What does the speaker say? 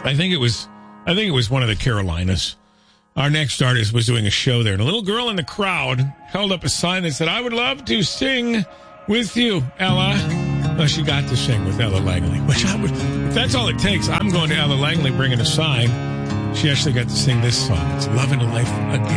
I think it was one of the Carolinas. Our next artist was doing a show there, and a little girl in the crowd held up a sign that said, "I would love to sing with you, Ella." Well, she got to sing with Ella Langley, which if that's all it takes, I'm going to Ella Langley bringing a sign. She actually got to sing this song. It's Loving a Life Again.